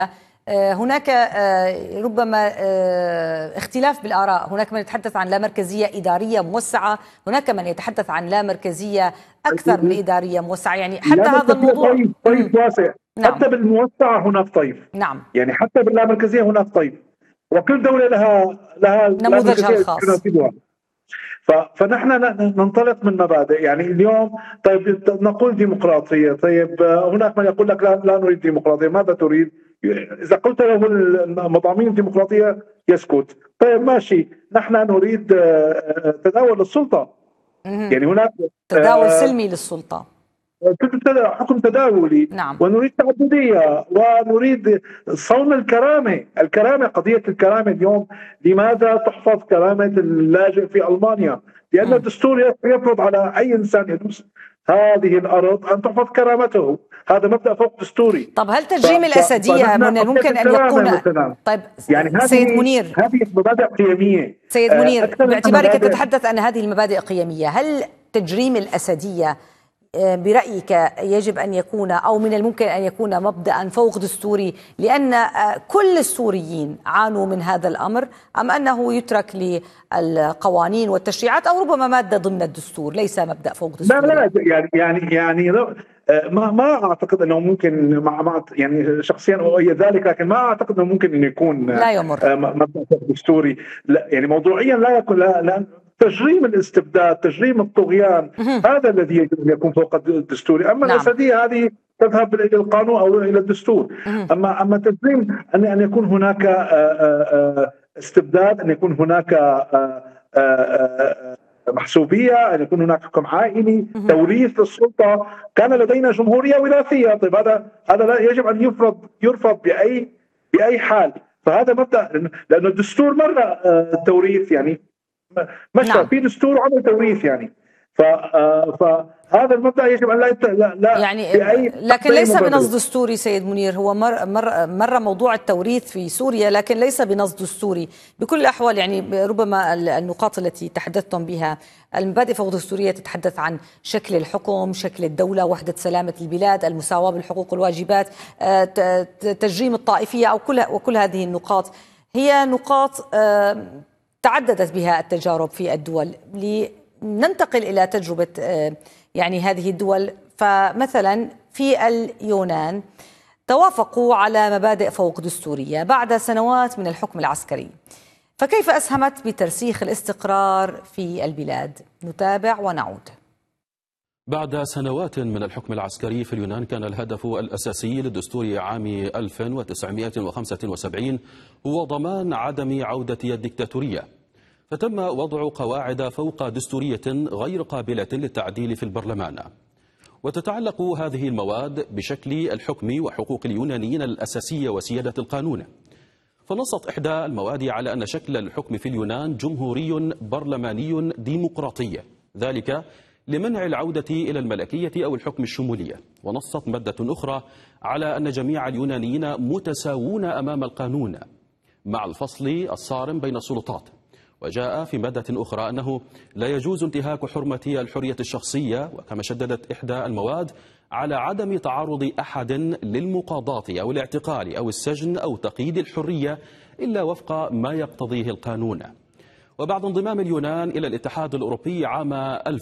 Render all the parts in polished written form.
هناك ربما اختلاف بالآراء. هناك من يتحدث عن لا مركزية إدارية موسعة، هناك من يتحدث عن لا مركزية أكثر من إدارية موسعة. يعني حتى هذا الموضوع طيف واسع. نعم. حتى بالموسعة هناك طيف. نعم. يعني حتى باللامركزية هناك طيف، وكل دولة لها نموذجها الخاص. فنحن ننطلق من مبادئ. يعني اليوم طيب نقول ديمقراطية، طيب هناك من يقول لك لا نريد ديمقراطية. ماذا تريد؟ إذا قلت له المضامين الديمقراطية يسكت. طيب ماشي، نحن نريد تداول السلطة. يعني هناك تداول سلمي للسلطة، حكم تداولي. نعم. ونريد تعددية، ونريد صون الكرامة. قضية الكرامة اليوم، لماذا تحفظ كرامة اللاجئ في ألمانيا؟ لأن الدستور يفرض على أي إنسان يدوس هذه الأرض أن تحفظ كرامته. هذا مبدأ فوق دستوري. طب هل تجريم الأسدية ممكن أن يكون؟ طيب يعني سيد منير، هذه مبادئ قيمية. سيد منير، باعتبارك تتحدث أن هذه المبادئ قيمية، هل تجريم الأسدية برأيك يجب أن يكون أو من الممكن أن يكون مبدأ فوق دستوري، لأن كل السوريين عانوا من هذا الأمر، أم أنه يترك للقوانين والتشريعات أو ربما مادة ضمن الدستور ليس مبدأ فوق دستوري؟ لا يعني ما اعتقد انه ممكن يعني شخصيا اؤيد ذلك، لكن ما اعتقد انه ممكن انه يكون لا يمر مبدأ فوق دستوري. لا يعني موضوعيا لا يكون. لا تجريم الاستبداد، تجريم الطغيان، هذا الذي يجب ان يكون فوق الدستوري. اما الاسديه هذه تذهب الى القانون او الى الدستور. اما تجريم ان يكون هناك استبداد، ان يكون هناك محسوبيه، ان يكون هناك حكم عائلي، توريث السلطه. كان لدينا جمهوريه وراثيه. طيب هذا لا يجب ان يرفض باي حال. فهذا مبدا، لانه الدستور مره التوريث يعني مشى. نعم. في دستور وعمل توريث يعني. فهذا المبدأ يجب أن لا يعني لكن ليس بنص دستوري سيد منير. هو مر موضوع التوريث في سوريا، لكن ليس بنص دستوري بكل الأحوال. يعني ربما النقاط التي تحدثتم بها، المبادئ فوق دستورية تتحدث عن شكل الحكم، شكل الدولة، وحدة سلامة البلاد، المساواة بالحقوق والواجبات، تجريم الطائفية، أو كل هذه النقاط هي نقاط تعددت بها التجارب في الدول. لننتقل إلى تجربة يعني هذه الدول. فمثلا في اليونان توافقوا على مبادئ فوق دستورية بعد سنوات من الحكم العسكري، فكيف أسهمت بترسيخ الاستقرار في البلاد؟ نتابع ونعود. بعد سنوات من الحكم العسكري في اليونان، كان الهدف الأساسي للدستور عام 1975 هو ضمان عدم عودة الدكتاتورية، فتم وضع قواعد فوق دستورية غير قابلة للتعديل في البرلمان. وتتعلق هذه المواد بشكل الحكم وحقوق اليونانيين الأساسية وسيادة القانون. فنصت إحدى المواد على أن شكل الحكم في اليونان جمهوري برلماني ديمقراطي، ذلك لمنع العودة إلى الملكية أو الحكم الشمولية. ونصت مادة أخرى على أن جميع اليونانيين متساوون أمام القانون مع الفصل الصارم بين السلطات. وجاء في مادة أخرى أنه لا يجوز انتهاك حرمة الحرية الشخصية، وكما شددت إحدى المواد على عدم تعرض أحد للمقاضاة أو الاعتقال أو السجن أو تقييد الحرية إلا وفق ما يقتضيه القانون. وبعد انضمام اليونان إلى الاتحاد الأوروبي عام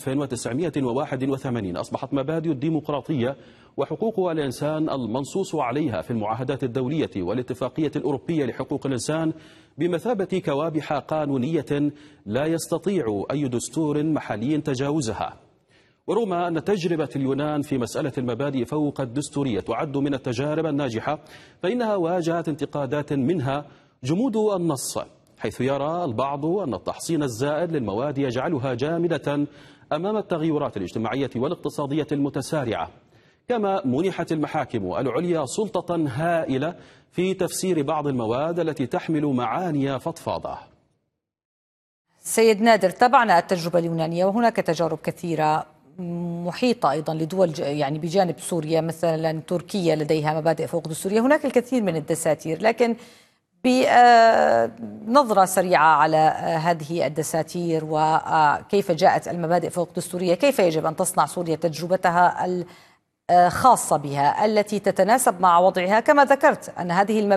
1981 أصبحت مبادئ الديمقراطية وحقوق الإنسان المنصوص عليها في المعاهدات الدولية والاتفاقية الأوروبية لحقوق الإنسان بمثابة كوابح قانونية لا يستطيع أي دستور محلي تجاوزها. ورغم أن تجربة اليونان في مسألة المبادئ فوق الدستورية تعد من التجارب الناجحة، فإنها واجهت انتقادات، منها جمود النص، حيث يرى البعض أن التحصين الزائد للمواد يجعلها جامدة أمام التغيرات الاجتماعية والاقتصادية المتسارعة. كما منحت المحاكم العليا سلطة هائلة في تفسير بعض المواد التي تحمل معاني فضفاضة. سيد نادر، تابعنا التجربة اليونانية، وهناك تجارب كثيرة محيطة أيضا لدول يعني بجانب سوريا، مثلا تركيا لديها مبادئ فوق دستورية، هناك الكثير من الدساتير. لكن بنظرة سريعة على هذه الدساتير وكيف جاءت المبادئ فوق دستورية، كيف يجب أن تصنع سوريا تجربتها الخاصة بها التي تتناسب مع وضعها؟ كما ذكرت أن هذه المبادئ